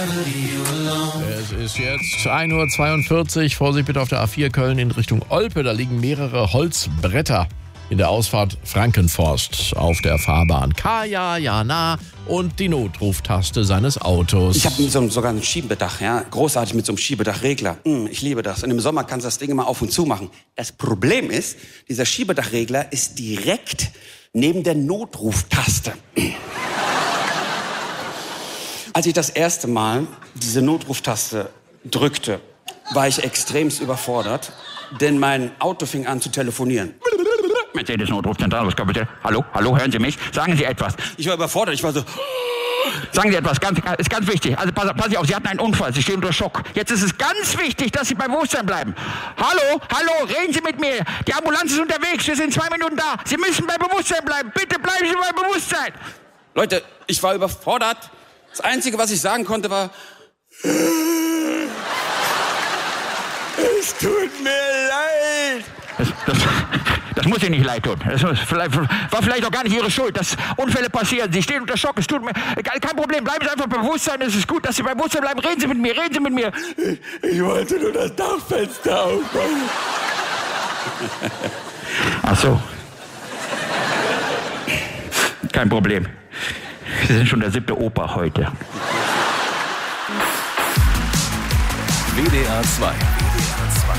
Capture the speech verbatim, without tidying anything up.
Es ist jetzt ein Uhr zweiundvierzig. Vorsicht bitte auf der A vier Köln in Richtung Olpe. Da liegen mehrere Holzbretter in der Ausfahrt Frankenforst auf der Fahrbahn. Kaya, ja, na und die Notruftaste seines Autos. Ich habe so, sogar ein Schiebedach, ja, großartig mit so einem Schiebedachregler. Mm, ich liebe das. Und im Sommer kannst du das Ding immer auf und zu machen. Das Problem ist, dieser Schiebedachregler ist direkt neben der Notruftaste. Als ich das erste Mal diese Notruftaste drückte, war ich extremst überfordert, denn mein Auto fing an zu telefonieren. Mercedes Notrufzentrale, was bitte? Hallo, hallo, hören Sie mich? Sagen Sie etwas. Ich war überfordert, ich war so... Sagen Sie etwas, ganz, ist ganz wichtig. Also pass, pass auf, Sie hatten einen Unfall, Sie stehen unter Schock. Jetzt ist es ganz wichtig, dass Sie beim Bewusstsein bleiben. Hallo, hallo, reden Sie mit mir. Die Ambulanz ist unterwegs, wir sind zwei Minuten da. Sie müssen beim Bewusstsein bleiben. Bitte bleiben Sie beim Bewusstsein. Leute, ich war überfordert. Das Einzige, was ich sagen konnte, war... Es tut mir leid. Das, das, das muss Ihnen nicht leid tun. Das muss, vielleicht, war vielleicht auch gar nicht Ihre Schuld, dass Unfälle passieren. Sie stehen unter Schock. Es tut mir kein Problem. Bleiben Sie einfach beim Bewusstsein. Es ist gut, dass Sie beim Bewusstsein bleiben. Reden Sie mit mir. Reden Sie mit mir. Ich, ich wollte nur das Dachfenster aufmachen. Ach so. Kein Problem. Sie sind schon der siebte Opa heute. W D R zwei.